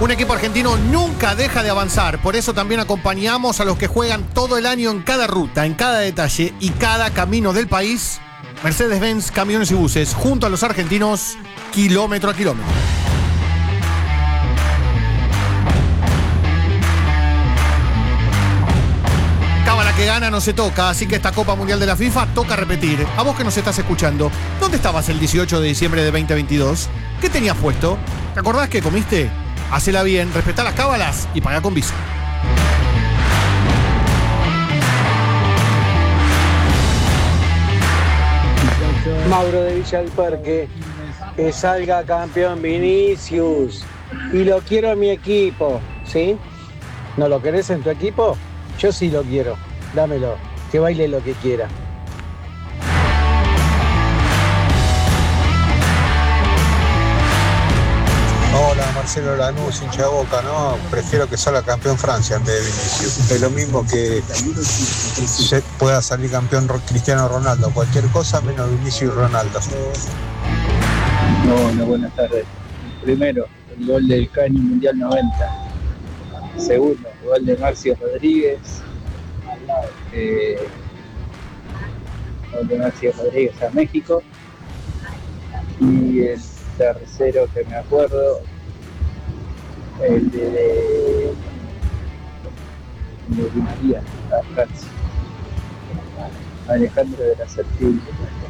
Un equipo argentino nunca deja de avanzar, por eso también acompañamos a los que juegan todo el año en cada ruta, en cada detalle y cada camino del país. Mercedes-Benz Camiones y Buses, junto a los argentinos, kilómetro a kilómetro. Cábala que gana no se toca, así que esta Copa Mundial de la FIFA toca repetir. A vos que nos estás escuchando, ¿dónde estabas el 18 de diciembre de 2022? ¿Qué tenías puesto? ¿Te acordás que comiste? Hacela bien, respetá las cábalas y pagá con Visa. Mauro de Villa del Parque, que salga campeón Vinicius. Y lo quiero en mi equipo, ¿sí? ¿No lo querés en tu equipo? Yo sí lo quiero. Dámelo, que baile lo que quiera. Hola, Marcelo Lanús, hincha de Boca, no, prefiero que salga campeón Francia en vez de Vinicius. Es lo mismo que pueda salir campeón Cristiano Ronaldo, cualquier cosa menos Vinicius y Ronaldo. No, buenas tardes. Primero, el gol del Cani Mundial 90. Segundo, el gol de Maxi Rodríguez. Gol de Maxi Rodríguez a México. Y el tercero que me acuerdo, el de Di María a Francia, Alejandro de la Sertil.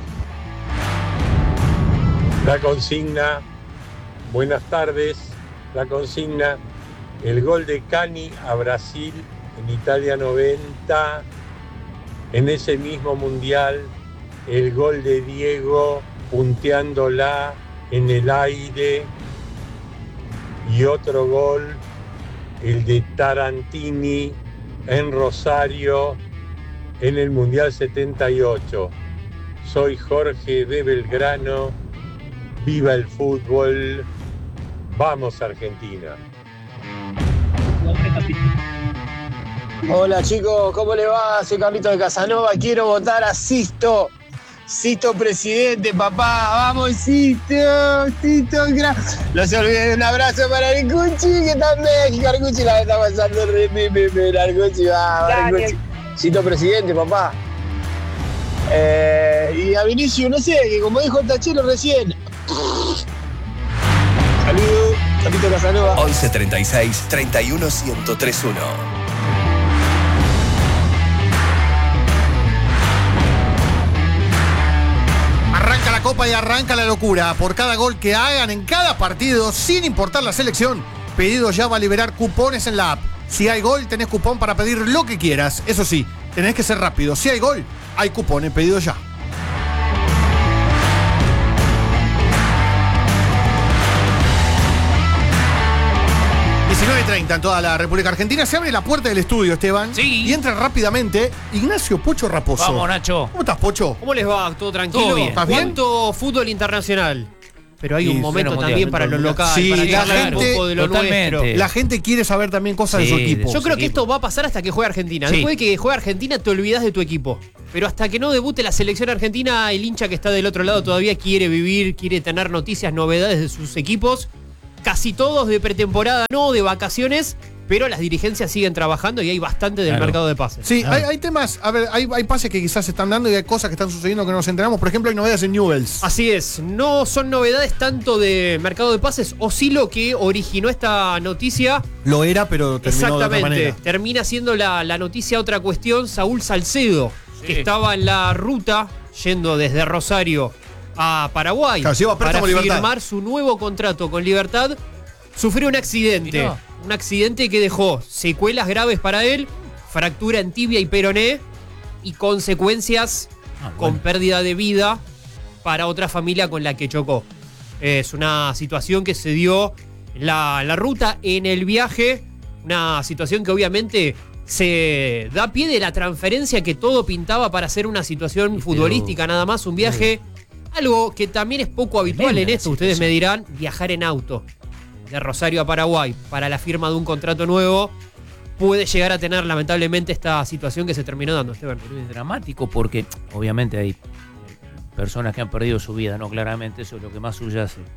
La consigna, buenas tardes, la consigna, el gol de Cani a Brasil en Italia 90, en ese mismo mundial, el gol de Diego punteándola en el aire y otro gol, el de Tarantini en Rosario en el Mundial 78. Soy Jorge de Belgrano, viva el fútbol, vamos Argentina. Hola chicos, ¿cómo le va? Soy Carlito de Casanova, quiero votar a Sisto. Sisto presidente, papá, vamos Sisto, no se olviden, un abrazo para Arcucci, que está en México, Arcucci la está pasando re bien, Arcucci, va, Arcucci. Sisto presidente, papá. Y a Vinicius, no sé, que como dijo el Tachelo recién. Saludos, Carlito Casanova. 11 36 31 1031. Arranca la Copa y arranca la locura. Por cada gol que hagan en cada partido, sin importar la selección, Pedido Ya va a liberar cupones en la app. Si hay gol, tenés cupón para pedir lo que quieras. Eso sí, tenés que ser rápido. Si hay gol, hay cupón en Pedido Ya. En toda la República Argentina. Se abre la puerta del estudio, Esteban. Sí. Y entra rápidamente Ignacio Pocho Raposo. Vamos, Nacho. ¿Cómo estás, Pocho? ¿Cómo les va? ¿Todo tranquilo? ¿Todo bien? ¿Estás bien? ¿Cuánto fútbol internacional? Pero hay Y un momento mundial, también para lo local, sí, para la charlar un gente, poco de lo nuestro. La gente quiere saber también cosas de su equipo. Yo creo que esto va a pasar hasta que juegue Argentina. Sí. Después de que juegue Argentina te olvidás de tu equipo. Pero hasta que no debute la selección argentina, el hincha que está del otro lado todavía quiere vivir, quiere tener noticias, novedades de sus equipos. Casi todos de pretemporada, no de vacaciones, pero las dirigencias siguen trabajando y hay bastante del mercado de pases. Sí, hay temas, a ver, hay pases que quizás se están dando y hay cosas que están sucediendo que no nos enteramos. Por ejemplo, hay novedades en Newell's. Así es, no son novedades tanto de mercado de pases, o sí lo que originó esta noticia. Lo era, pero terminó de otra manera. Exactamente, termina siendo la noticia otra cuestión. Saúl Salcedo, que estaba en la ruta yendo desde Rosario a Paraguay para firmar su nuevo contrato con Libertad, sufrió un accidente. Mirá. Un accidente que dejó secuelas graves para él, fractura en tibia y peroné y consecuencias con pérdida de vida para otra familia con la que chocó. Es una situación que se dio en la ruta, en el viaje, una situación que obviamente se da pie de la transferencia que todo pintaba para hacer una situación futbolística nada más, un viaje, algo que también es poco habitual en esto, ustedes me dirán, viajar en auto de Rosario a Paraguay para la firma de un contrato nuevo puede llegar a tener lamentablemente esta situación que se terminó dando, Esteban. Pero es dramático porque obviamente hay personas que han perdido su vida, ¿no? Claramente eso es lo que más subyace.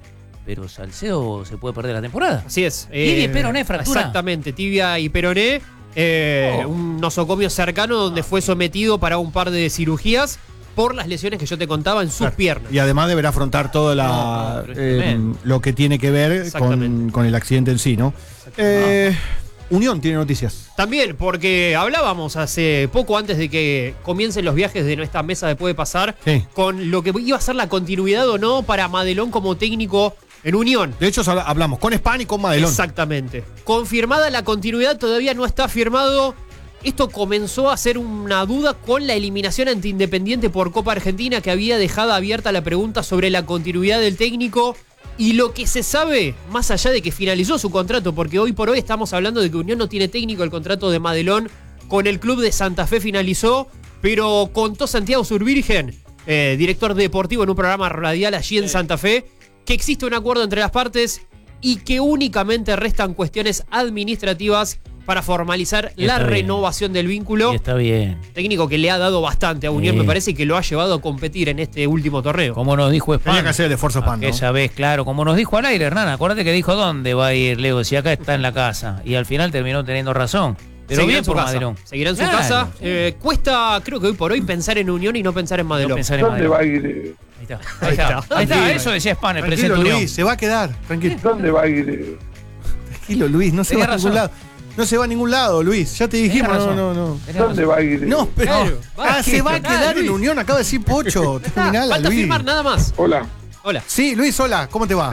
pero Salcedo se puede perder la temporada. Así es. Tibia y peroné, fractura. Exactamente, tibia y peroné. Un nosocomio cercano donde fue sometido para un par de cirugías por las lesiones que yo te contaba en sus piernas. Y además deberá afrontar todo lo que tiene que ver con el accidente en sí, ¿no? Unión tiene noticias. También, porque hablábamos hace poco antes de que comiencen los viajes de nuestra mesa de Puede Pasar, con lo que iba a ser la continuidad o no para Madelón como técnico en Unión. De hecho, hablamos con Span y con Madelón. Exactamente. Confirmada la continuidad, todavía no está firmado. Esto comenzó a ser una duda con la eliminación ante Independiente por Copa Argentina, que había dejado abierta la pregunta sobre la continuidad del técnico. Y lo que se sabe, más allá de que finalizó su contrato, porque hoy por hoy estamos hablando de que Unión no tiene técnico, el contrato de Madelón con el club de Santa Fe finalizó, pero contó Santiago Survirgen, director deportivo en un programa radial allí en Santa Fe, que existe un acuerdo entre las partes y que únicamente restan cuestiones administrativas para formalizar la renovación del vínculo. Y está bien. Técnico que le ha dado bastante a Unión, me parece, que lo ha llevado a competir en este último torneo. Como nos dijo Span. Tenía que hacer el esfuerzo Span, ¿no? Esa vez, claro, como nos dijo al aire, Hernán, acuérdate que dijo dónde va a ir Leo, si acá está en la casa. Y al final terminó teniendo razón. Pero seguirá bien en su por casa. Madelón. Seguirá en su casa. Cuesta, creo que hoy por hoy, pensar en Unión y no pensar en Madelón. ¿Dónde va a ir? Ahí está, eso decía Span, el presidente Luis, Unión. se va a quedar, tranquilo. ¿Dónde va a ir? Tranquilo, Luis, no se va a ningún lado. No se va a ningún lado, Luis. Ya te dijimos, no. ¿Dónde va a ir? No, pero. Se va a quedar en Unión, acaba de decir Pocho. Terminala, falta Luis. firmar nada más. Hola. Sí, Luis, hola, ¿cómo te va?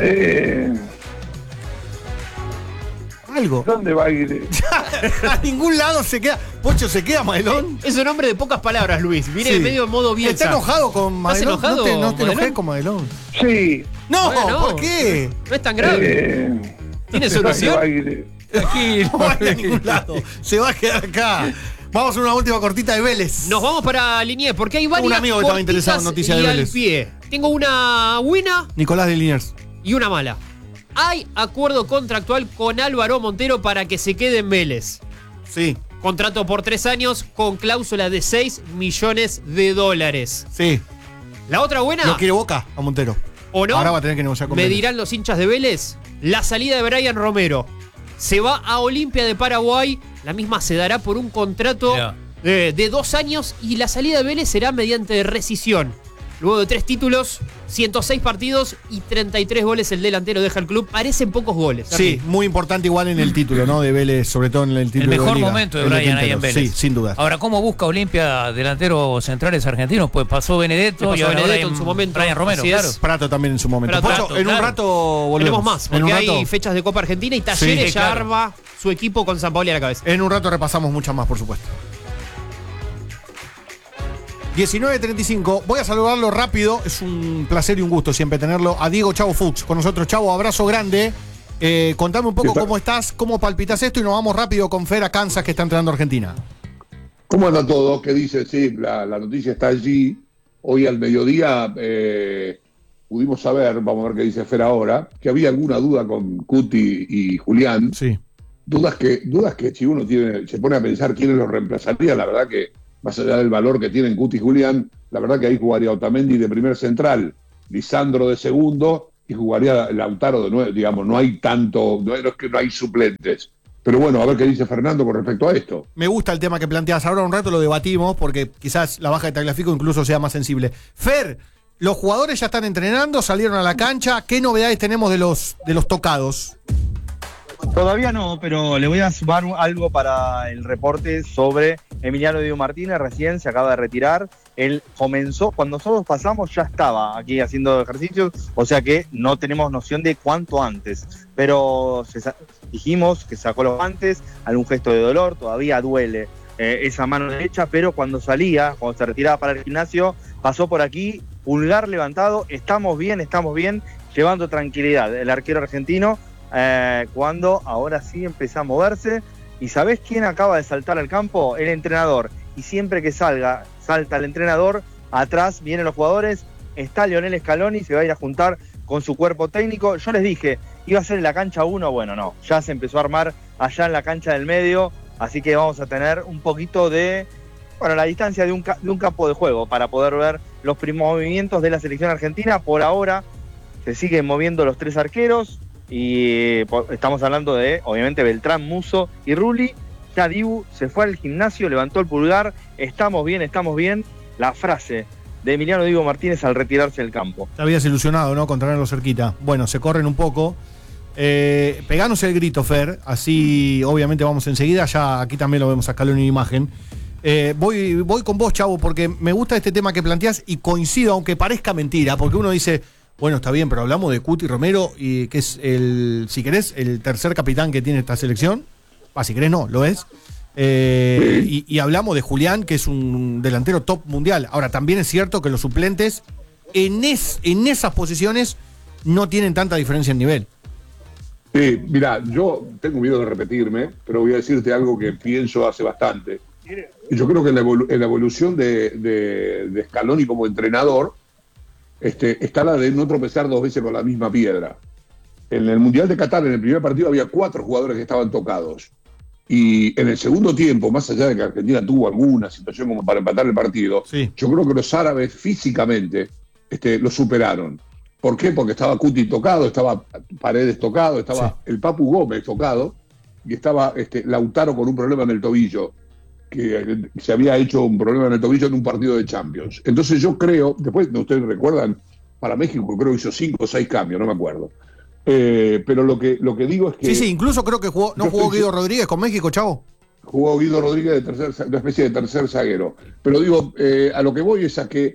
Algo. ¿Dónde va a ir? A ningún lado se queda. Pocho se queda, Madelón. Es un hombre de pocas palabras, Luis. Viene medio en modo Bielsa. Está enojado con Madelón. ¿Estás enojado, No te enojes con Madelón. Sí. No, ¿por qué? No es tan grave. ¿Tiene solución? ¿Dónde va a ir? No va a ningún lado. Se va a quedar acá. Vamos a una última cortita de Vélez. Nos vamos para Liniers, porque hay varias un amigo que estaba interesado en noticias de Vélez. Al pie. Tengo una buena Nicolás de Liniers. Y una mala. Hay acuerdo contractual con Álvaro Montero para que se quede en Vélez. Sí. Contrato por 3 años con cláusula de $6 millones. Sí. La otra buena. No quiere Boca a Montero. ¿O no? Ahora va a tener que negociar con Me Vélez. dirán los hinchas de Vélez. La salida de Brian Romero. Se va a Olimpia de Paraguay. La misma se dará por un contrato de 2 años. Y la salida de Vélez será mediante rescisión. Luego de 3 títulos, 106 partidos y 33 goles el delantero deja el club. Parecen pocos goles. Sí, muy importante igual en el título, ¿no? De Vélez, sobre todo en el título. El mejor de Liga. momento de Brian ahí en Vélez. Sí, sin duda. Ahora, ¿cómo busca Olimpia delanteros centrales argentinos? Pues pasó Benedetto y ahora en su momento. Brian Romero, claro. Prato también en su momento. Prato, en un rato volvemos. Tenemos más, porque hay fechas de Copa Argentina y Talleres ya arma su equipo con San Paoli a la cabeza. En un rato repasamos muchas más, por supuesto. 19:35, voy a saludarlo rápido, es un placer y un gusto siempre tenerlo, a Diego Chavo Fuchs con nosotros. Chavo, abrazo grande, contame un poco cómo estás, cómo palpitas esto y nos vamos rápido con Fer a Kansas que está entrenando a Argentina. ¿Cómo anda todo? ¿Qué dice? Sí, la noticia está allí, hoy al mediodía pudimos saber, vamos a ver qué dice Fer ahora, que había alguna duda con Cuti y Julián. Sí. Dudas que si uno se pone a pensar quiénes los reemplazarían, la verdad que más allá del valor que tienen Cuti y Julián, la verdad que ahí jugaría Otamendi de primer central, Lisandro de segundo y jugaría Lautaro de nuevo. Digamos, no hay tanto, no es que no hay suplentes. Pero bueno, a ver qué dice Fernando con respecto a esto. Me gusta el tema que planteas. Ahora un rato lo debatimos porque quizás la baja de Tagliafico incluso sea más sensible. Fer, los jugadores ya están entrenando, salieron a la cancha. ¿Qué novedades tenemos de los tocados? Todavía no, pero le voy a sumar algo para el reporte sobre Emiliano Diego Martínez. Recién se acaba de retirar. Él comenzó, cuando nosotros pasamos ya estaba aquí haciendo ejercicios, o sea que no tenemos noción de cuánto antes. Pero dijimos que sacó los guantes, algún gesto de dolor, todavía duele esa mano derecha, pero cuando salía, cuando se retiraba para el gimnasio, pasó por aquí, pulgar levantado, estamos bien, llevando tranquilidad. El arquero argentino, cuando ahora sí empieza a moverse. ¿Y sabés quién acaba de saltar al campo? El entrenador. Y siempre que salta el entrenador, atrás vienen los jugadores, está Lionel Scaloni, se va a ir a juntar con su cuerpo técnico. Yo les dije, iba a ser en la cancha 1, bueno, no, ya se empezó a armar allá en la cancha del medio, así que vamos a tener un poquito de, la distancia de un campo de juego para poder ver los primeros movimientos de la selección argentina. Por ahora, se siguen moviendo los 3 arqueros y estamos hablando de, obviamente, Beltrán, Musso y Rulli. Ya Dibu se fue al gimnasio, levantó el pulgar, estamos bien. La frase de Emiliano Dibu Martínez al retirarse del campo. Te habías ilusionado, ¿no? Con tenerlo cerquita. Bueno, se corren un poco. Peganos el grito, Fer, así obviamente vamos enseguida. Ya aquí también lo vemos a Scaloni en imagen. Voy con vos, Chavo, porque me gusta este tema que planteás y coincido, aunque parezca mentira, porque uno dice, bueno, está bien, pero hablamos de Cuti Romero, y que es si querés, el tercer capitán que tiene esta selección. Si querés no, lo es. Y hablamos de Julián, que es un delantero top mundial. Ahora, también es cierto que los suplentes en esas posiciones no tienen tanta diferencia en nivel. Sí, mira, yo tengo miedo de repetirme, pero voy a decirte algo que pienso hace bastante. Yo creo que en la evolución de Scaloni como entrenador está la de no tropezar 2 veces con la misma piedra. En el Mundial de Qatar, en el primer partido, había 4 jugadores que estaban tocados. Y en el segundo tiempo, más allá de que Argentina tuvo alguna situación como para empatar el partido, sí, yo creo que los árabes físicamente lo superaron. ¿Por qué? Porque estaba Cuti tocado, estaba Paredes tocado, estaba el Papu Gómez tocado, y estaba Lautaro con un problema en el tobillo, que se había hecho un problema en el tobillo en un partido de Champions. Entonces yo creo, después, ustedes recuerdan, para México creo que hizo 5 o 6 cambios, no me acuerdo. Pero lo que digo es que... Sí, incluso creo que jugó Guido Rodríguez con México, Chavo. Jugó Guido Rodríguez de una especie de tercer zaguero. Pero digo, a lo que voy es a que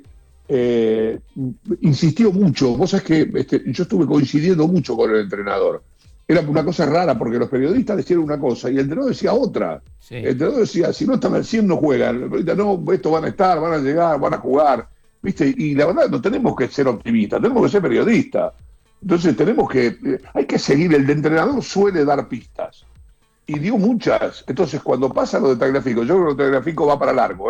insistió mucho. Vos sabés que yo estuve coincidiendo mucho con el entrenador. Era una cosa rara porque los periodistas decían una cosa y el entrenador decía otra. Sí. El entrenador decía, si no están al 100 no juegan. No, estos van a estar, van a llegar, van a jugar. ¿Viste? Y la verdad no tenemos que ser optimistas, tenemos que ser periodistas. Entonces hay que seguir, el de entrenador suele dar pistas. Y dio muchas. Entonces cuando pasa lo de Tagliafico, yo creo que lo de Tagliafico va para largo,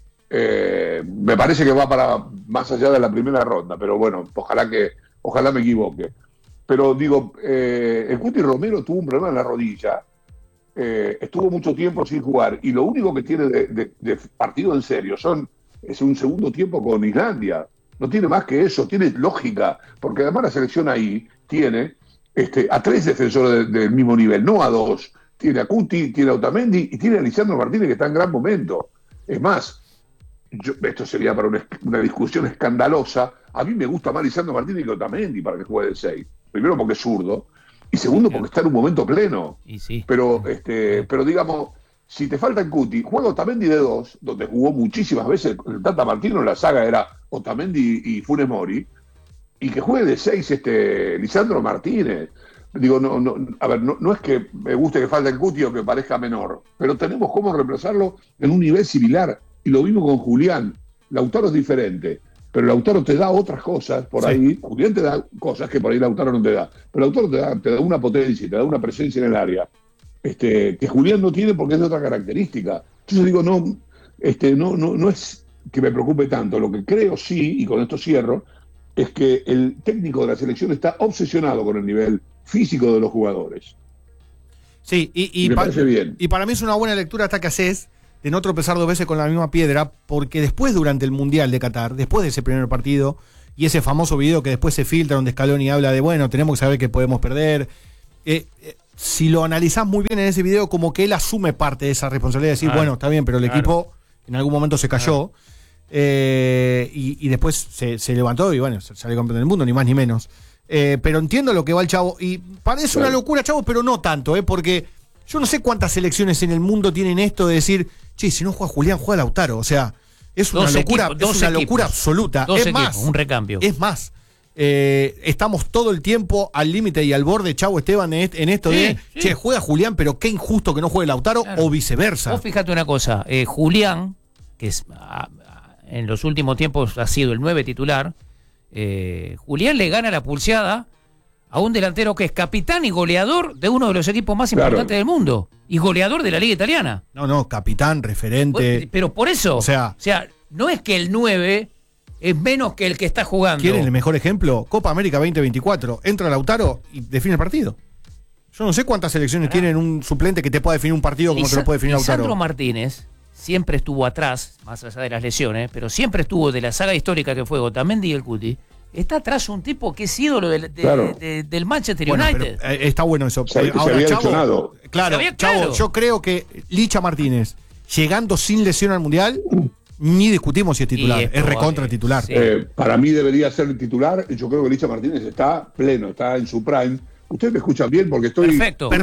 me parece que va para más allá de la primera ronda, pero bueno, ojalá me equivoque. Pero digo, el Cuti Romero tuvo un problema en la rodilla, estuvo mucho tiempo sin jugar, y lo único que tiene de partido en serio es un segundo tiempo con Islandia. No tiene más que eso, tiene lógica, porque además la selección ahí tiene a 3 defensores del mismo nivel, no a 2. Tiene a Cuti, tiene a Otamendi y tiene a Lisandro Martínez, que está en gran momento. Es más, esto sería para una discusión escandalosa. A mí me gusta más Lisandro Martínez que Otamendi para que juegue de 6. Primero porque es zurdo, y segundo porque está en un momento pleno. Y sí. Pero digamos, si te falta el Cuti, juega Otamendi de 2, donde jugó muchísimas veces el Tata Martino, en la saga era Otamendi y Funes Mori, y que juegue de 6 Lisandro Martínez. Digo, no es que me guste que falte el Cuti o que parezca menor, pero tenemos cómo reemplazarlo en un nivel similar, y lo mismo con Julián. Lautaro es diferente, pero Lautaro te da otras cosas por ahí. Julián te da cosas que por ahí Lautaro no te da, pero Lautaro te da una potencia, te da una presencia en el área que Julián no tiene porque es de otra característica. Entonces digo, no es que me preocupe tanto. Lo que creo sí, y con esto cierro, es que el técnico de la selección está obsesionado con el nivel físico de los jugadores. Sí, y me parece bien. Y para mí es una buena lectura hasta que haces de no tropezar 2 veces con la misma piedra, porque después, durante el Mundial de Qatar, después de ese primer partido, y ese famoso video que después se filtra donde Scaloni habla de, bueno, tenemos que saber que podemos perder, si lo analizás muy bien en ese video, como que él asume parte de esa responsabilidad de decir, bueno, está bien, pero el equipo en algún momento se cayó, y después se levantó y bueno, salió campeón del mundo, ni más ni menos. Pero entiendo lo que va el Chavo, y parece una locura, Chavo, pero no tanto, porque yo no sé cuántas selecciones en el mundo tienen esto de decir, che, si no juega Julián, juega Lautaro. O sea, es una locura absoluta. Es más, un recambio. Es más, estamos todo el tiempo al límite y al borde, Chavo Esteban, en esto de, che, juega Julián, pero qué injusto que no juegue Lautaro, o viceversa. Vos fíjate una cosa, Julián, que en los últimos tiempos ha sido el 9 titular, Julián le gana la pulseada a un delantero que es capitán y goleador de uno de los equipos más importantes del mundo y goleador de la Liga Italiana. No, capitán, referente. Pero por eso, o sea, no es que el 9 es menos que el que está jugando. ¿Quieren el mejor ejemplo? Copa América 2024. Entra Lautaro y define el partido. Yo no sé cuántas selecciones tienen un suplente que te pueda definir un partido como te lo puede definir Lautaro. Lisandro Martínez siempre estuvo atrás, más allá de las lesiones, pero siempre estuvo de la saga histórica que fue Otamendi y el Cuti, está atrás un tipo que es ídolo del Manchester United. Pero, está bueno eso. Ahora, Chavo, claro, Chavo, yo creo que Licha Martínez, llegando sin lesión al Mundial, ni discutimos si es titular, es recontra titular. Sí. Para mí debería ser titular. Yo creo que Licha Martínez está pleno, está en su prime. Ustedes me escuchan bien porque estoy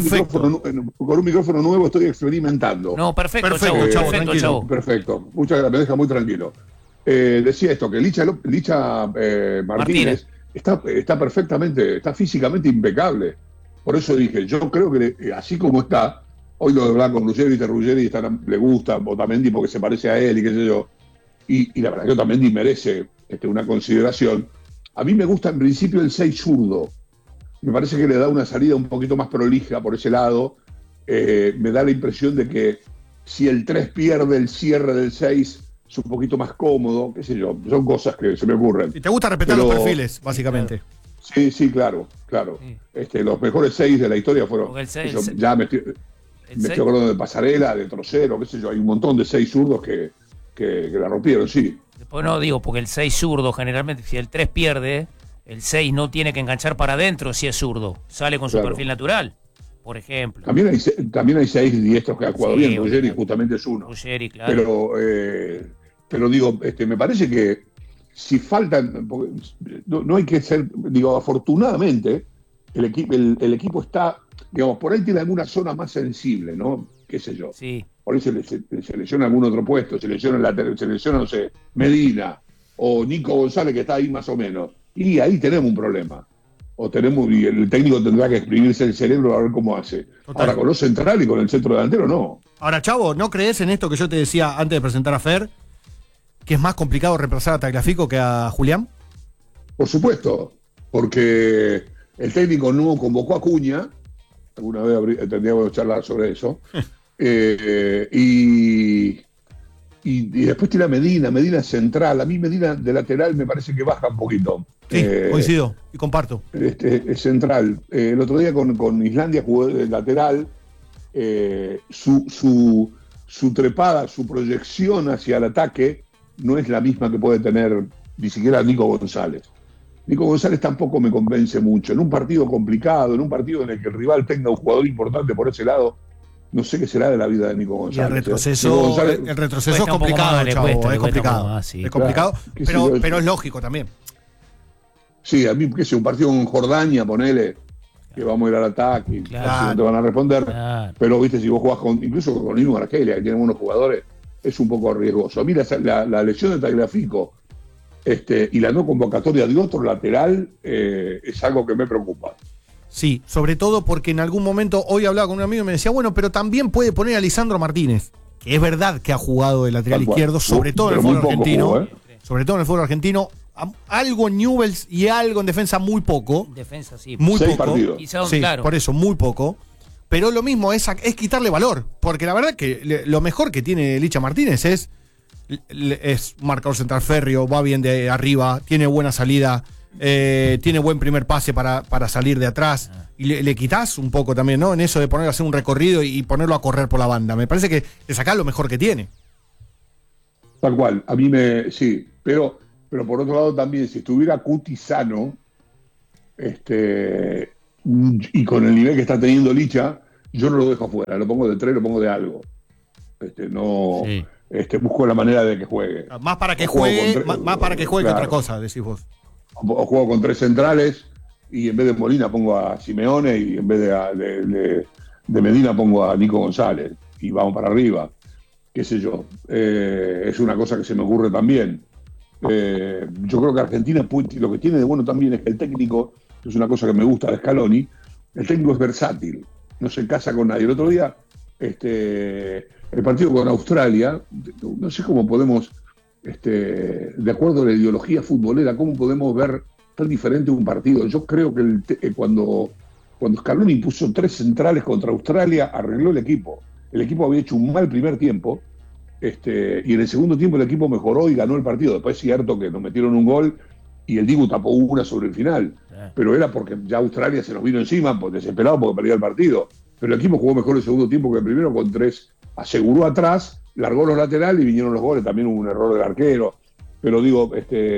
con un micrófono nuevo, estoy experimentando. No, perfecto, Chavo. Perfecto. Muchas gracias, me deja muy tranquilo. Decía esto, que Licha Martínez está perfectamente, está físicamente impecable. Por eso dije, yo creo que así como está, hoy lo de hablar con Ruggeri le gusta Otamendi porque se parece a él y qué sé yo. Y la verdad que Otamendi merece una consideración. A mí me gusta en principio el 6 zurdo. Me parece que le da una salida un poquito más prolija por ese lado. Me da la impresión de que si el 3 pierde el cierre del 6 es un poquito más cómodo, qué sé yo. Son cosas que se me ocurren. Y te gusta respetar los perfiles, básicamente. Sí, claro. Sí. Los mejores 6 de la historia fueron... Ya me estoy acordando de Pasarela, de Trocero, qué sé yo. Hay un montón de 6 zurdos que la rompieron, sí. Después no digo, porque el 6 zurdo, generalmente, si el 3 pierde... El 6 no tiene que enganchar para adentro si es zurdo. Sale con su perfil natural, por ejemplo. También hay 6 diestros que han jugado bien. Ruggeri justamente es uno. Ruggeri, claro. Pero digo, me parece que si faltan... No hay que ser... Digo, afortunadamente, el equipo está... Digamos, por ahí tiene alguna zona más sensible, ¿no? Qué sé yo. Sí. Por ahí se lesiona algún otro puesto. Se lesiona, no sé, Medina o Nico González, que está ahí más o menos. Y ahí tenemos un problema. Y el técnico tendrá que exprimirse el cerebro a ver cómo hace. Total. Ahora, con los centrales y con el centro delantero, no. Ahora, Chavo, ¿no crees en esto que yo te decía antes de presentar a Fer, que es más complicado reemplazar a Tagliafico que a Julián? Por supuesto, porque el técnico no convocó a Acuña. Alguna vez tendríamos que charlar sobre eso. Y después tira Medina central. A mí Medina de lateral me parece que baja un poquito. Sí, coincido y comparto. Es central. El otro día con Islandia jugó de lateral. Su trepada, su proyección hacia el ataque no es la misma que puede tener ni siquiera Nico González. Nico González tampoco me convence mucho. En un partido complicado, en un partido en el que el rival tenga un jugador importante por ese lado, no sé qué será de la vida de Nico González. Y el retroceso es complicado, Chavo. Es complicado. Es complicado, pero es lógico también. Sí, a mí, qué sé, un partido con Jordania, ponele, que vamos a ir al ataque, y no te van a responder. Claro. Pero, viste, si vos jugás incluso con Nino Argelia, que tiene buenos jugadores, es un poco riesgoso. A mí la lesión de Tagliafico y la no convocatoria de otro lateral es algo que me preocupa. Sí, sobre todo porque en algún momento, hoy hablaba con un amigo y me decía, bueno, pero también puede poner a Lisandro Martínez, que es verdad que ha jugado de lateral izquierdo, sobre todo en el fútbol argentino. Sobre todo en el fútbol argentino, algo en Newell's y algo en defensa, muy poco. Defensa, sí. Muy poco. Sí, claro. Por eso, muy poco. Pero lo mismo es quitarle valor, porque la verdad que lo mejor que tiene Licha Martínez es marcador central férreo, va bien de arriba, tiene buena salida, tiene buen primer pase para salir de atrás. Y le quitas un poco también, ¿no? En eso de ponerlo a hacer un recorrido y ponerlo a correr por la banda. Me parece que le sacás lo mejor que tiene. Tal cual, a mí sí, pero por otro lado también, si estuviera Cuti sano, y con el nivel que está teniendo Licha, yo no lo dejo fuera, lo pongo de 3, lo pongo de algo. Busco la manera de que juegue. Más para que juegue, más para que juegue, claro, que otra cosa, decís vos. O juego con 3 centrales y en vez de Molina pongo a Simeone y en vez de Medina pongo a Nico González y vamos para arriba. Qué sé yo, es una cosa que se me ocurre también. Yo creo que Argentina lo que tiene de bueno también es que el técnico, que es una cosa que me gusta de Scaloni, el técnico es versátil, no se casa con nadie. El otro día, el partido con Australia, no sé cómo podemos, de acuerdo a la ideología futbolera, cómo podemos ver tan diferente un partido. Yo creo que cuando Scaloni puso 3 centrales contra Australia, arregló el equipo. El equipo había hecho un mal primer tiempo, y en el segundo tiempo el equipo mejoró y ganó el partido. Después es cierto que nos metieron un gol y el Dibu tapó una sobre el final. Pero era porque ya Australia se nos vino encima, desesperado porque perdía el partido. Pero el equipo jugó mejor el segundo tiempo que el primero, con 3, aseguró atrás, largó los laterales y vinieron los goles. También hubo un error del arquero. Pero digo,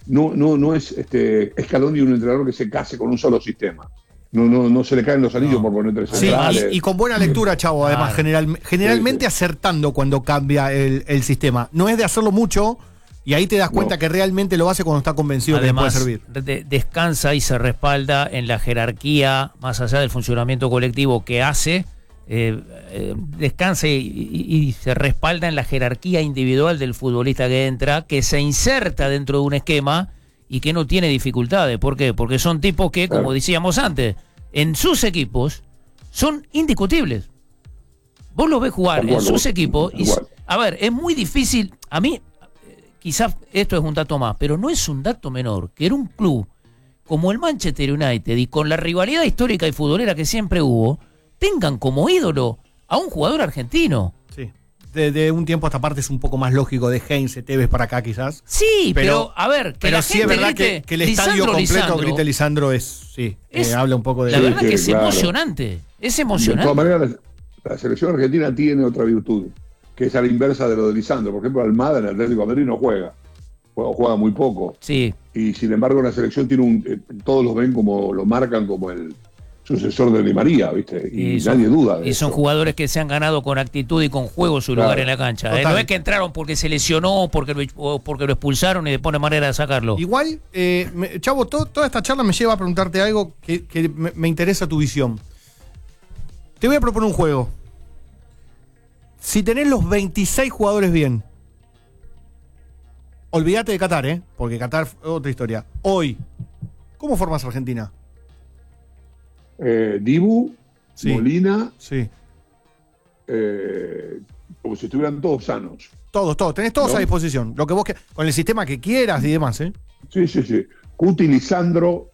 no es Scaloni un entrenador que se case con un solo sistema. No se le caen los anillos por poner tres centrales. Y con buena lectura, Chavo, además, generalmente acertando cuando cambia el sistema. No es de hacerlo mucho, y ahí te das cuenta que realmente lo hace cuando está convencido además, que le puede servir. Descansa y se respalda en la jerarquía, más allá del funcionamiento colectivo que hace, descansa y se respalda en la jerarquía individual del futbolista que entra, que se inserta dentro de un esquema y que no tiene dificultades. ¿Por qué? Porque son tipos que, como decíamos antes, en sus equipos son indiscutibles. Vos lo ves jugar en sus equipos y, a ver, es muy difícil. A mí, quizás esto es un dato más, pero no es un dato menor que era un club como el Manchester United y con la rivalidad histórica y futbolera que siempre hubo, tengan como ídolo a un jugador argentino. Sí. De un tiempo a esta parte es un poco más lógico de Heinze, Tevez para acá quizás. Sí, pero a ver, que pero sí es verdad que el estadio completo grite Lisandro habla un poco de... La verdad que es emocionante, es emocionante. De todas maneras, la selección argentina tiene otra virtud, que es a la inversa de lo de Lisandro. Por ejemplo, Almada en el Atlético de Madrid no juega muy poco. Sí. Y sin embargo la selección tiene todos lo ven como, lo marcan como el sucesor de Di María, ¿viste? Y nadie duda de eso. Son jugadores que se han ganado con actitud y con juego su lugar en la cancha. No es que entraron porque se lesionó o porque lo expulsaron y después no hay manera de sacarlo. Igual, Chavo, toda esta charla me lleva a preguntarte algo que me interesa tu visión. Te voy a proponer un juego. Si tenés los 26 jugadores bien, olvídate de Qatar, porque Qatar es otra historia. Hoy, ¿cómo formas Argentina? Dibu, Molina, sí. Como si estuvieran todos sanos. Todos, tenés todos a disposición. Lo que vos con el sistema que quieras y demás, Sí. Cuti, Lisandro,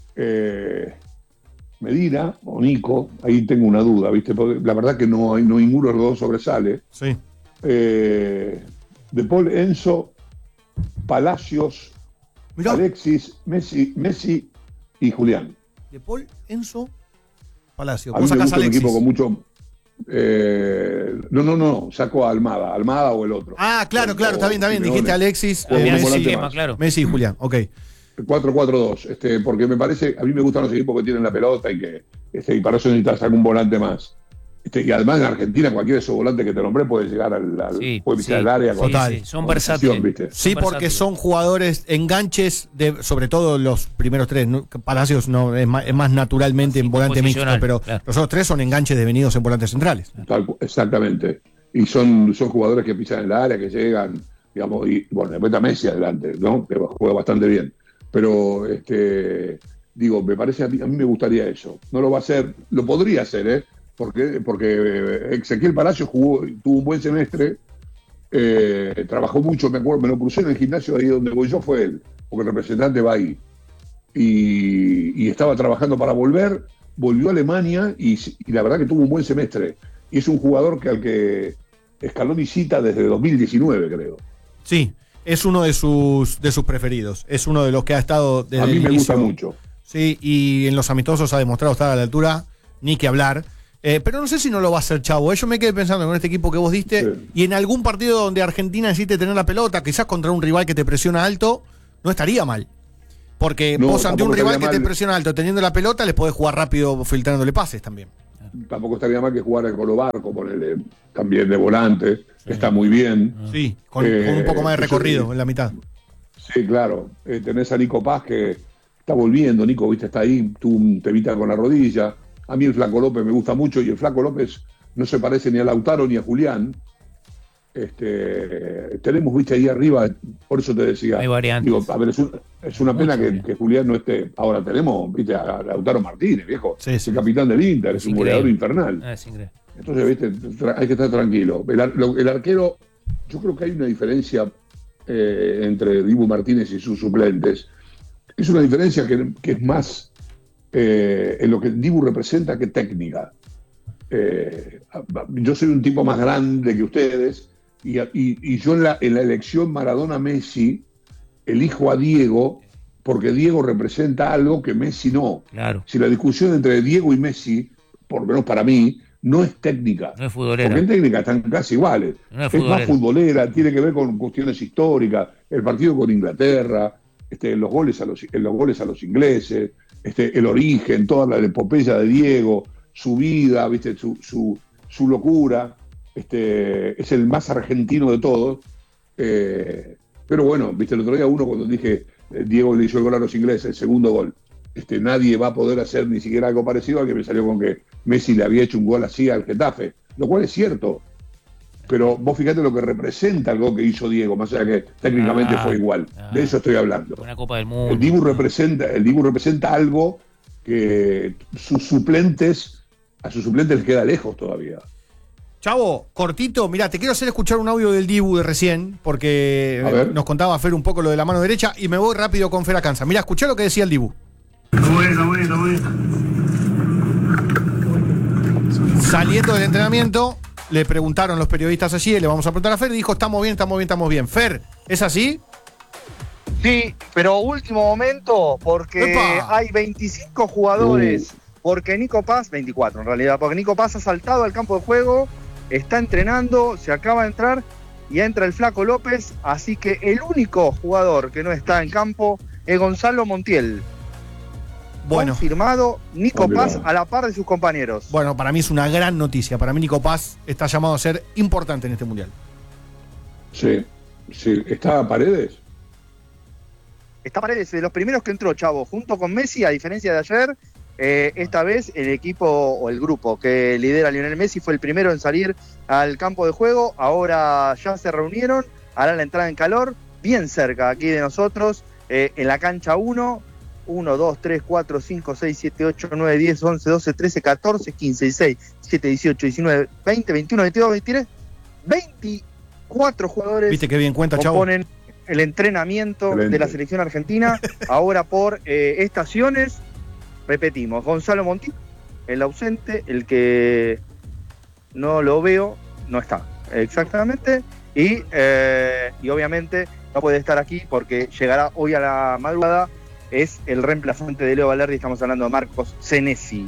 Medina o Nico, ahí tengo una duda, ¿viste? Porque la verdad que no ninguno de los dos sobresale. Sí. De Paul, Enzo, Palacios, Mirá. Alexis, Messi y Julián. De Paul, Enzo, Palacio. Vos sacás a Alexis. Un equipo con mucho. No, saco a Almada o el otro. Ah, claro, está bien. Dijiste Alexis, Messi y Julián. Ok. 4-4-2. Porque me parece, a mí me gustan los equipos que tienen la pelota y que y para eso necesitas sacar un volante más. Y además en Argentina cualquier de esos volantes que te nombré puede llegar puede visitar el área. Total. Son versátiles. Sí, porque son jugadores enganches, sobre todo los primeros tres. Palacios no es más naturalmente en volante mixto, pero los otros tres son enganches devenidos en volantes centrales. Exactamente. Y son jugadores que pisan en la área, que llegan, digamos, y bueno, después está Messi adelante, ¿no? Que juega bastante bien. Pero me parece, a mí me gustaría eso. No lo va a hacer, lo podría hacer, porque Ezequiel Palacios tuvo un buen semestre, trabajó mucho, me acuerdo, me lo crucé en el gimnasio ahí donde voy yo, fue él, porque el representante va ahí. Y estaba trabajando para volvió a Alemania y la verdad que tuvo un buen semestre. Y es un jugador al que Scaloni cita desde 2019, creo. Sí, es uno de sus preferidos, es uno de los que ha estado desde a mí el me inicio. Gusta mucho. Sí, y en los amistosos ha demostrado estar a la altura, ni que hablar. Pero no sé si no lo va a hacer, Chavo. Yo me quedé pensando con este equipo que vos diste, y en algún partido donde Argentina necesite tener la pelota, quizás contra un rival que te presiona alto, no estaría mal. Porque vos ante un rival que te presiona alto, teniendo la pelota, les podés jugar rápido filtrándole pases también. Tampoco estaría mal que jugara el Colo Barco, también de volante, que está muy bien. Sí, con un poco más de recorrido en la mitad. Sí, claro. Tenés a Nico Paz que está volviendo. Nico, viste, está ahí, tuvo un temita con la rodilla. A mí el Flaco López me gusta mucho y el Flaco López no se parece ni a Lautaro ni a Julián. Tenemos, viste, ahí arriba, por eso te decía. Hay variantes. Digo, a ver, es una pena que Julián no esté. Ahora tenemos, viste, a Lautaro Martínez, viejo. Sí. El capitán del Inter, es un goleador infernal. Es increíble. Entonces, viste, hay que estar tranquilo. El arquero, yo creo que hay una diferencia entre Dibu Martínez y sus suplentes. Es una diferencia que es más en lo que Dibu representa que técnica. Yo soy un tipo más grande que ustedes y yo en la elección Maradona-Messi elijo a Diego porque Diego representa algo que Messi no. Claro. Si la discusión entre Diego y Messi, por lo menos para mí, no es técnica. No es futbolera. Porque en técnica están casi iguales. No es más futbolera, tiene que ver con cuestiones históricas, el partido con Inglaterra, en los goles a los ingleses, el origen, toda la epopeya de Diego, su vida, ¿viste? Su locura, es el más argentino de todos. Pero bueno, ¿viste? El otro día cuando dije Diego le hizo el gol a los ingleses, el segundo gol, nadie va a poder hacer ni siquiera algo parecido al que me salió con que Messi le había hecho un gol así al Getafe, lo cual es cierto. Pero vos fíjate lo que representa el gol que hizo Diego, más allá que técnicamente fue igual. De eso estoy hablando. Una Copa del Mundo. El Dibu representa algo que a sus suplentes les queda lejos todavía. Chavo, cortito, mirá, te quiero hacer escuchar un audio del Dibu de recién, porque nos contaba Fer un poco lo de la mano derecha, y me voy rápido con Fer Acanza. Mirá, escuchá lo que decía el Dibu. Saliendo del entrenamiento, le preguntaron los periodistas allí, le vamos a preguntar a Fer, y dijo, estamos bien. Fer, ¿es así? Sí, pero último momento, porque ¡Epa! hay 25 jugadores, porque Nico Paz, 24 en realidad, porque Nico Paz ha saltado al campo de juego, está entrenando, se acaba de entrar y entra el Flaco López, así que el único jugador que no está en campo es Gonzalo Montiel. Bueno. Confirmado Nico Paz a la par de sus compañeros. Bueno, para mí es una gran noticia. Para mí Nico Paz está llamado a ser importante en este Mundial. Sí. ¿Está Paredes? Está Paredes, de los primeros que entró, Chavo, junto con Messi, a diferencia de ayer. Esta vez el equipo o el grupo que lidera Lionel Messi fue el primero en salir al campo de juego. Ahora ya se reunieron, harán la entrada en calor, bien cerca aquí de nosotros, en la cancha 1, 2, 3, 4, 5, 6, 7, 8, 9, 10, 11, 12, 13, 14, 15, 16, 17, 18, 19, 20, 21, 22, 23, 24 jugadores. ¿Viste qué bien cuenta, Chavo? Componen el entrenamiento de la selección argentina. Ahora por estaciones. Repetimos, Gonzalo Montiel, el ausente, el que no lo veo, no está, exactamente, y obviamente no puede estar aquí porque llegará hoy a la madrugada, es el reemplazante de Leo Valerdi, estamos hablando de Marcos Senesi.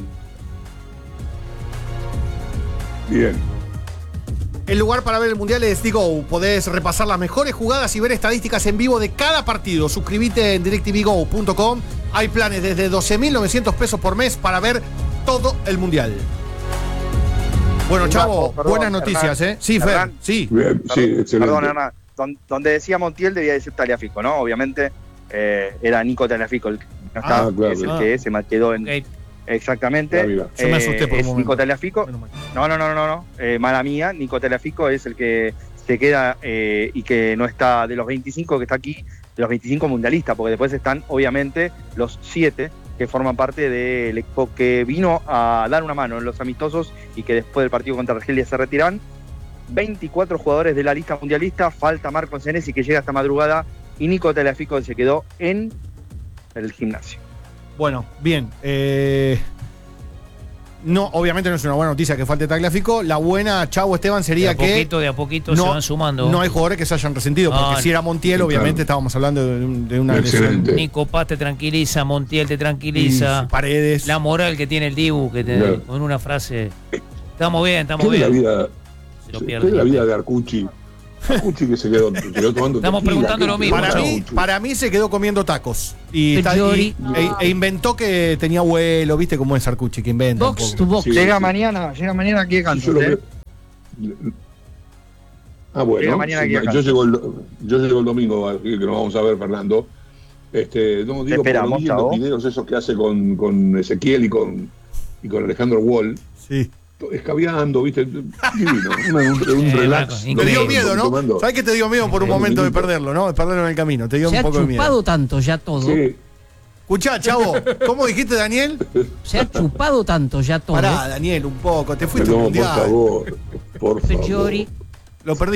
Bien. El lugar para ver el Mundial es DiGo. Podés repasar las mejores jugadas y ver estadísticas en vivo de cada partido. Suscríbete en directvgo.com. Hay planes desde 12.900 pesos por mes para ver todo el Mundial. Bueno, Chavo, buenas noticias, Hernán, Sí, Fer, Hernán, sí. Sí, excelente. Perdón, Hernán, donde decía Montiel debía decir Tagliafico, ¿no? Obviamente era Nico Tagliafico el que no está, claro, es el que se me quedó en... Okay. Exactamente. Yo me asusté por un momento. Nico Tagliafico. No. Mala mía. Nico Tagliafico es el que se queda y que no está de los 25 que está aquí, de los 25 mundialistas, porque después están obviamente los 7 que forman parte del equipo que vino a dar una mano en los amistosos y que después del partido contra Argelia se retiran. 24 jugadores de la lista mundialista. Falta Marcos Senesi, que llega esta madrugada, y Nico Tagliafico se quedó en el gimnasio. Bueno, bien. No, obviamente no es una buena noticia que falte Tagliafico. La buena, Chavo, Esteban, sería de a poquito no, se van sumando. No hay jugadores que se hayan resentido, porque si era Montiel, obviamente estábamos hablando de una lesión. Nico Paz te tranquiliza, Montiel te tranquiliza. Paredes. La moral que tiene el Dibu, que con una frase. Estamos bien. ¿Qué es la vida de Arcucci? Arcucci que se quedó tomando. Estamos preguntando lo mismo. Para mí se quedó comiendo tacos. E inventó que tenía vuelo, ¿viste cómo es Arcucci? Que inventa. Box to box. Llega mañana aquí de Cantos. Bueno. Yo llego el domingo, que nos vamos a ver, Fernando. No digo, esperamos, por los videos esos que hace con Ezequiel y con Alejandro Wall. Sí. Escabeando, ¿viste? Divino. Un relax. Te dio miedo, ¿no? ¿Sabes que te dio miedo por un momento de perderlo, ¿no? De perderlo en el camino. Te dio un poco de miedo. Se ha chupado tanto ya todo. Sí. Escuchá, Chavo, ¿cómo dijiste, Daniel? Se ha chupado tanto ya todo. Pará, Daniel, un poco. Te fuiste al Mundial. Por favor. Lo perdí.